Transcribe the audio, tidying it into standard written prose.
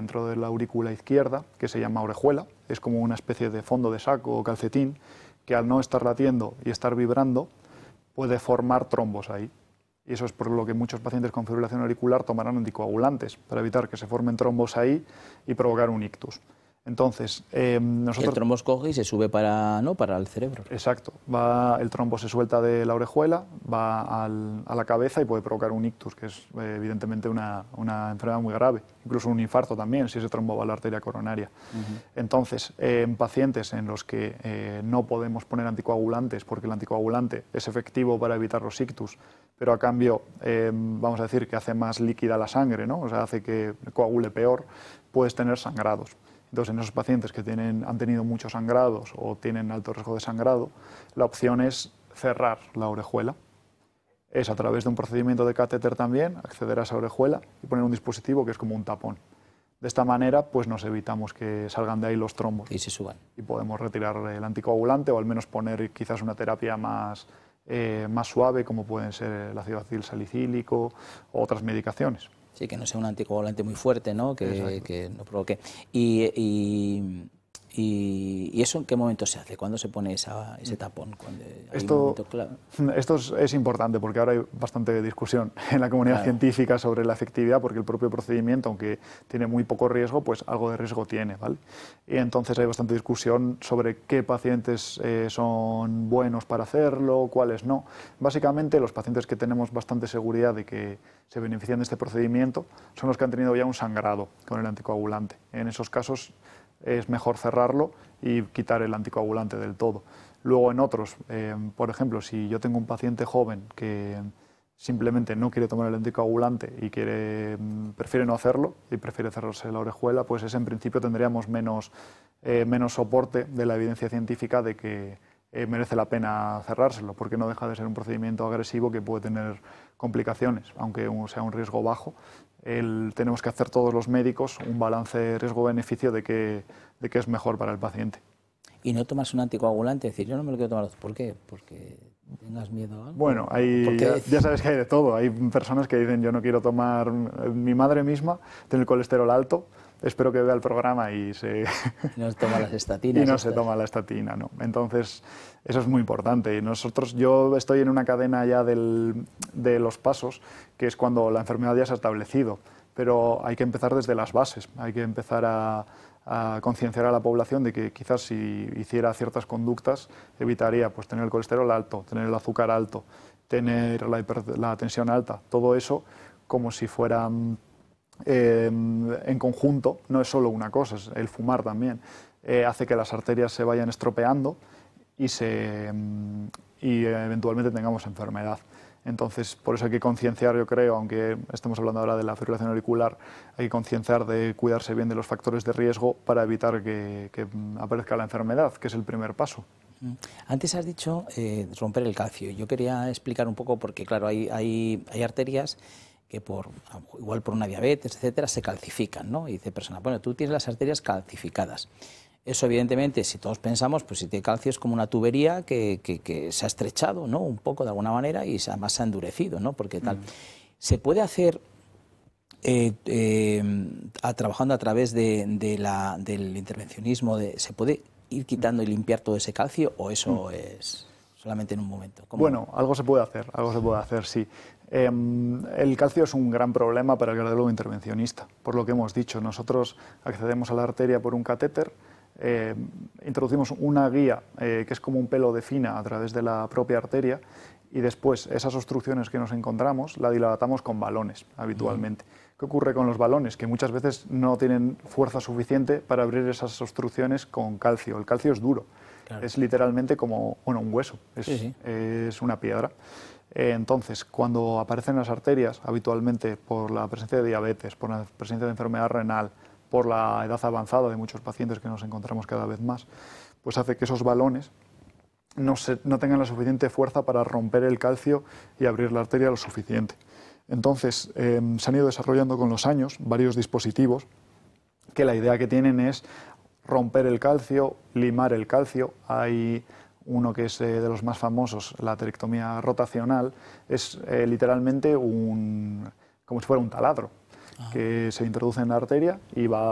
dentro de la aurícula izquierda, que se llama orejuela. Es como una especie de fondo de saco o calcetín que al no estar latiendo y estar vibrando puede formar trombos ahí. Y eso es por lo que muchos pacientes con fibrilación auricular tomarán anticoagulantes, para evitar que se formen trombos ahí y provocar un ictus. Entonces, nosotros... El trombo coge y se sube para el cerebro. Exacto. El trombo se suelta de la orejuela, va a la cabeza y puede provocar un ictus, que es evidentemente una enfermedad muy grave. Incluso un infarto también, si ese trombo va a la arteria coronaria. Entonces, en pacientes en los que no podemos poner anticoagulantes, porque el anticoagulante es efectivo para evitar los ictus, pero a cambio, vamos a decir que hace más líquida la sangre, ¿no? O sea, hace que coagule peor, puedes tener sangrados. Entonces, en esos pacientes que han tenido muchos sangrados o tienen alto riesgo de sangrado, la opción es cerrar la orejuela. Es a través de un procedimiento de catéter también, acceder a esa orejuela y poner un dispositivo que es como un tapón. De esta manera, pues nos evitamos que salgan de ahí los trombos. Y se suban. Y podemos retirar el anticoagulante o al menos poner quizás una terapia más suave, como pueden ser el ácido acetylsalicílico o otras medicaciones. Sí, que no sea un anticoagulante muy fuerte, ¿no? Que no provoque. ¿Y eso en qué momento se hace? ¿Cuándo se pone ese tapón? Esto es importante porque ahora hay bastante discusión en la comunidad científica sobre la efectividad, porque el propio procedimiento, aunque tiene muy poco riesgo, pues algo de riesgo tiene, ¿vale? Y entonces hay bastante discusión sobre qué pacientes son buenos para hacerlo, cuáles no. Básicamente, los pacientes que tenemos bastante seguridad de que se benefician de este procedimiento son los que han tenido ya un sangrado con el anticoagulante. En esos casos es mejor cerrarlo y quitar el anticoagulante del todo. Luego en otros, por ejemplo, si yo tengo un paciente joven que simplemente no quiere tomar el anticoagulante y prefiere no hacerlo y prefiere cerrarse la orejuela, pues ese en principio tendríamos menos soporte de la evidencia científica de que merece la pena cerrárselo, porque no deja de ser un procedimiento agresivo que puede tener complicaciones, aunque sea un riesgo bajo. Tenemos que hacer todos los médicos un balance riesgo-beneficio de que es mejor para el paciente. ¿Y no tomas un anticoagulante? Es decir, yo no me lo quiero tomar. ¿Por qué? ¿Porque tengas miedo a algo? Bueno, ya sabes que hay de todo. Hay personas que dicen, yo no quiero tomar... Mi madre misma tiene el colesterol alto, espero que vea el programa y no se toma las estatinas. Y no se toma la estatina, ¿no? Entonces, eso es muy importante. Yo estoy en una cadena ya de los pasos, que es cuando la enfermedad ya se ha establecido, pero hay que empezar desde las bases, hay que empezar a concienciar a la población de que quizás si hiciera ciertas conductas evitaría pues tener el colesterol alto, tener el azúcar alto, tener la tensión alta, todo eso como si fuera en conjunto, no es solo una cosa, es el fumar también, hace que las arterias se vayan estropeando y eventualmente tengamos enfermedad. Entonces, por eso hay que concienciar, yo creo, aunque estemos hablando ahora de la fibrilación auricular, hay que concienciar de cuidarse bien de los factores de riesgo para evitar que aparezca la enfermedad, que es el primer paso. Antes has dicho romper el calcio. Yo quería explicar un poco, porque claro, hay arterias que igual por una diabetes, etcétera, se calcifican, ¿no? Y dice persona, bueno, tú tienes las arterias calcificadas. Eso, evidentemente, si todos pensamos, pues si tiene calcio es como una tubería que se ha estrechado, ¿no? Un poco de alguna manera y además se ha endurecido, ¿no? Porque tal. ¿Se puede hacer trabajando a través del intervencionismo? ¿Se puede ir quitando y limpiar todo ese calcio o eso es solamente en un momento? Bueno, algo se puede hacer, sí. El calcio es un gran problema para el cardiólogo intervencionista, por lo que hemos dicho. Nosotros accedemos a la arteria por un catéter, introducimos una guía que es como un pelo de fina a través de la propia arteria y después esas obstrucciones que nos encontramos la dilatamos con balones habitualmente. ¿Qué ocurre con los balones? Que muchas veces no tienen fuerza suficiente para abrir esas obstrucciones con calcio. El calcio es duro, claro. Es literalmente como un hueso, es una piedra. Entonces, cuando aparecen las arterias, habitualmente por la presencia de diabetes, por la presencia de enfermedad renal, por la edad avanzada de muchos pacientes que nos encontramos cada vez más, pues hace que esos balones no tengan la suficiente fuerza para romper el calcio y abrir la arteria lo suficiente. Entonces, se han ido desarrollando con los años varios dispositivos que la idea que tienen es romper el calcio, limar el calcio. Hay uno que es de los más famosos, la aterectomía rotacional, es literalmente como si fuera un taladro que se introduce en la arteria y va